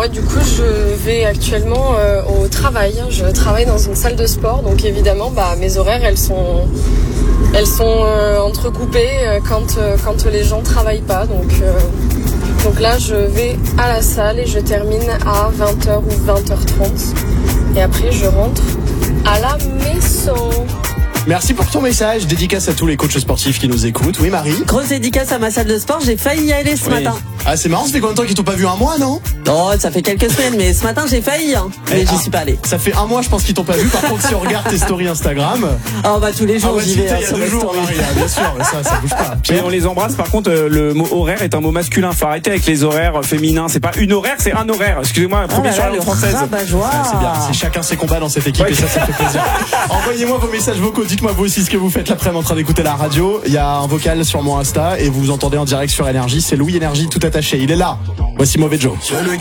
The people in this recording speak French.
moi du coup je vais actuellement au travail. Je travaille dans une salle de sport, donc évidemment mes horaires elles sont entrecoupées quand les gens travaillent pas. Donc là je vais à la salle et je termine à 20h ou 20h30 et après je rentre à la maison. Merci pour ton message. Dédicace à tous les coachs sportifs qui nous écoutent. Oui, Marie. Grosse dédicace à ma salle de sport. J'ai failli y aller ce matin. Ah, c'est marrant. Ça fait combien de temps qu'ils t'ont pas vu? Un mois, non? Oh, ça fait quelques semaines, mais ce matin j'ai failli, mais j'y suis pas allé. Ça fait un mois, je pense qu'ils t'ont pas vu. Par contre, si on regarde tes stories Instagram. Oh, tous les jours j'y vais. Il y a 2 jours, Marie, bien sûr, mais ça bouge pas. Et on les embrasse. Par contre, le mot horaire est un mot masculin. Faut arrêter avec les horaires féminins. C'est pas une horaire, c'est un horaire. Excusez-moi, premier sur la langue française. C'est bien. C'est chacun ses combats dans cette équipe et ça fait plaisir. Envoyez-moi vos messages vocaux. Dites-moi vous aussi ce que vous faites l'après-midi en train d'écouter la radio. Il y a un vocal sur mon Insta et vous entendez en direct sur Énergie. C'est Louis Énergie tout attaché. Il est là. Voici Mauvais Joe.